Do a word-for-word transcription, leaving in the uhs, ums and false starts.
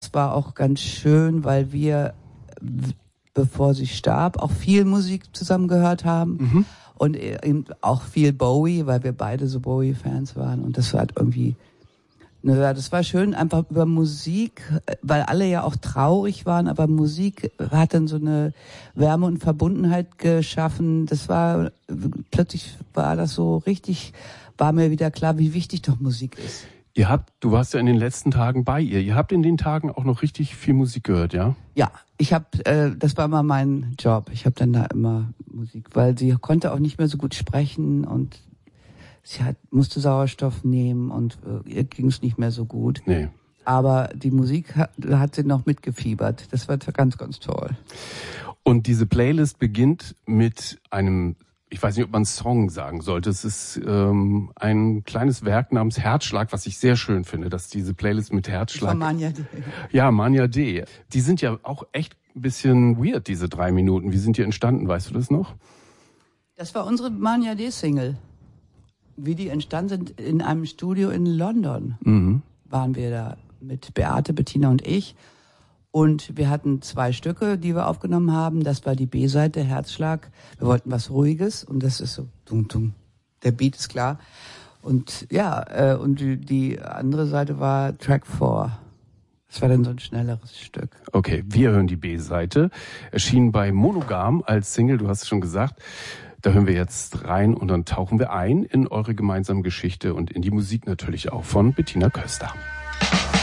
das war auch ganz schön, weil wir, bevor sie starb, auch viel Musik zusammen gehört haben. Mhm. Und eben auch viel Bowie, weil wir beide so Bowie-Fans waren. Und das war halt irgendwie, naja, das war schön, einfach über Musik, weil alle ja auch traurig waren, aber Musik hat dann so eine Wärme und Verbundenheit geschaffen. Das war, plötzlich war das so richtig, war mir wieder klar, wie wichtig doch Musik ist. Ihr habt, du warst ja in den letzten Tagen bei ihr. Ihr habt in den Tagen auch noch richtig viel Musik gehört, ja? Ja, ich habe, äh, das war immer mein Job. Ich habe dann da immer Musik, weil sie konnte auch nicht mehr so gut sprechen und sie hat, musste Sauerstoff nehmen und äh, ihr ging es nicht mehr so gut. Nee. Aber die Musik hat, hat sie noch mitgefiebert. Das war ganz, ganz toll. Und diese Playlist beginnt mit einem, ich weiß nicht, ob man Song sagen sollte. Es ist ähm, ein kleines Werk namens Herzschlag, was ich sehr schön finde, dass diese Playlist mit Herzschlag... Von Mania D. Ja, Mania D. Die sind ja auch echt ein bisschen weird, diese drei Minuten. Wie sind die entstanden? Weißt du das noch? Das war unsere Mania D-Single. Wie die entstanden sind, in einem Studio in London. Mhm. Waren wir da mit Beate, Bettina und ich. Und wir hatten zwei Stücke, die wir aufgenommen haben. Das war die B-Seite, Herzschlag. Wir wollten was Ruhiges und das ist so, dum, dum. Der Beat ist klar. Und ja, äh, und die, die andere Seite war Track vier. Das war dann so ein schnelleres Stück. Okay, wir hören die B-Seite. Erschien bei Monogam als Single, du hast es schon gesagt. Da hören wir jetzt rein und dann tauchen wir ein in eure gemeinsame Geschichte und in die Musik natürlich auch von Bettina Köster.